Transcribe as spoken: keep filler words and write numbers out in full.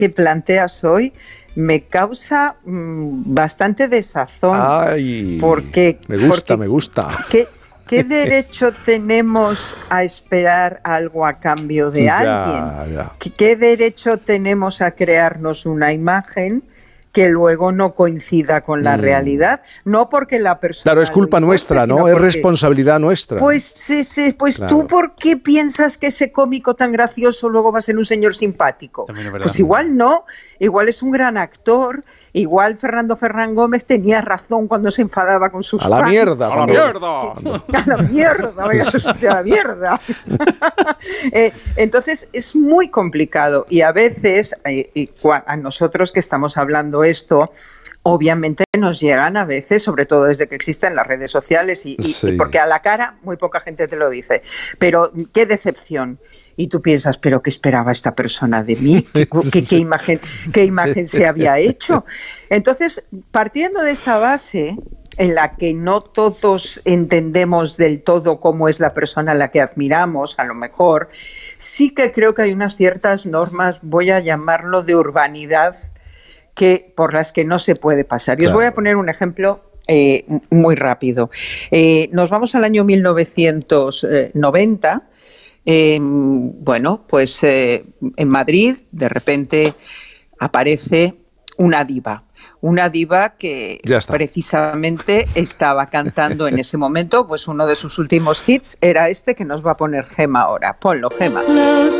que planteas hoy me causa mmm, bastante desazón. Ay, porque me gusta, porque, me gusta. ¿qué, ¿Qué derecho tenemos a esperar algo a cambio de ya, alguien? Ya. ¿Qué, ¿Qué derecho tenemos a crearnos una imagen que luego no coincida con la mm. realidad? No porque la persona... Claro, es culpa nuestra, ¿no? Es porque, responsabilidad nuestra. Pues, sí, sí, pues claro. ¿Tú por qué piensas que ese cómico tan gracioso luego va a ser un señor simpático? Pues igual no, igual es un gran actor, igual Fernando Ferrán Gómez tenía razón cuando se enfadaba con sus ¡A la fans. mierda! ¡A la mierda! ¡A la mierda! ¡Vaya a la mierda! eh, entonces, es muy complicado y a veces eh, a nosotros que estamos hablando esto, obviamente nos llegan a veces, sobre todo desde que existen las redes sociales y, y, sí. y porque a la cara muy poca gente te lo dice, pero qué decepción. Y tú piensas, ¿pero qué esperaba esta persona de mí? ¿Qué, qué, qué, imagen, qué imagen se había hecho? Entonces, partiendo de esa base en la que no todos entendemos del todo cómo es la persona a la que admiramos, a lo mejor, sí que creo que hay unas ciertas normas, voy a llamarlo de urbanidad, que, por las que no se puede pasar. Y claro. Os voy a poner un ejemplo eh, muy rápido. Eh, nos vamos al año mil novecientos noventa. Eh, bueno, pues eh, en Madrid de repente aparece una diva. Una diva que precisamente estaba cantando en ese momento, pues uno de sus últimos hits era este que nos va a poner Gema ahora. Ponlo, Gema.